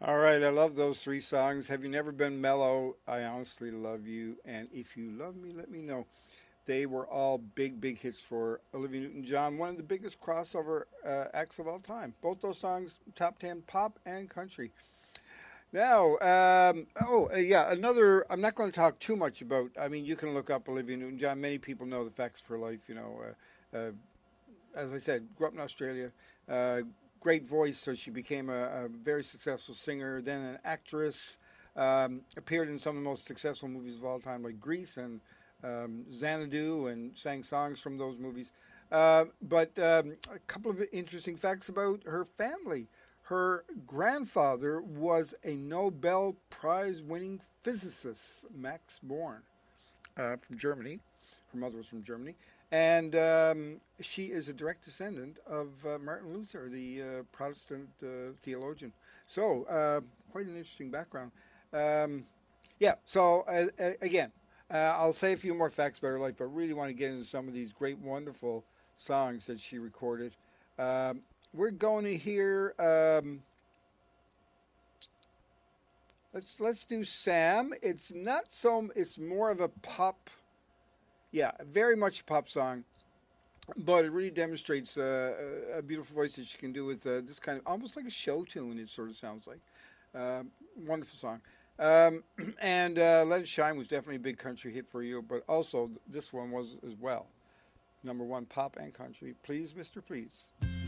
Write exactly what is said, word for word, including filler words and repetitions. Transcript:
All right, I love those three songs. Have you never been mellow? I honestly love you. And if you love me, let me know. They were all big, big hits for Olivia Newton John, one of the biggest crossover uh, acts of all time. Both those songs, top ten pop and country. Now, um, oh, uh, yeah, another, I'm not going to talk too much about, I mean, you can look up Olivia Newton John. Many people know the facts for life, you know. Uh, uh, as I said, grew up in Australia. Uh, great voice, so she became a, a very successful singer, then an actress. Um, appeared in some of the most successful movies of all time, like Grease and um, Xanadu, and sang songs from those movies. Uh, but um, a couple of interesting facts about her family. Her grandfather was a Nobel Prize winning physicist, Max Born, uh, from Germany. Her mother was from Germany. And um, she is a direct descendant of uh, Martin Luther, the uh, Protestant uh, theologian. So, uh, quite an interesting background. Um, yeah, so uh, uh, again, uh, I'll say a few more facts about her life, but really want to get into some of these great, wonderful songs that she recorded. Um, we're going to hear. Um, let's let's do Sam. It's not so. It's more of a pop. Yeah, very much a pop song, but it really demonstrates uh, a a beautiful voice that she can do with uh, this kind of almost like a show tune. It sort of sounds like. Um wonderful song. Um, and uh, Let It Shine was definitely a big country hit for you, but also this one was as well. Number one pop and country. Please, Mister Please.